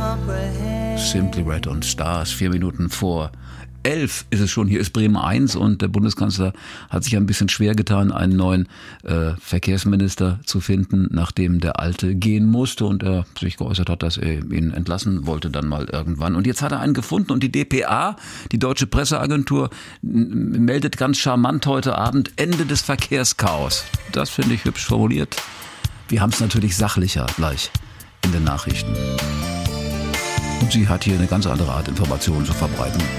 Simply Red und Stars, 4 Minuten vor 11 ist es schon. Hier ist Bremen 1 und der Bundeskanzler hat sich ein bisschen schwer getan, einen neuen Verkehrsminister zu finden, nachdem der alte gehen musste und er sich geäußert hat, dass er ihn entlassen wollte dann mal irgendwann. Und jetzt hat er einen gefunden und die dpa, die Deutsche Presseagentur, meldet ganz charmant heute Abend Ende des Verkehrschaos. Das finde ich hübsch formuliert. Wir haben es natürlich sachlicher gleich in den Nachrichten. Und sie hat hier eine ganz andere Art, Informationen zu verbreiten.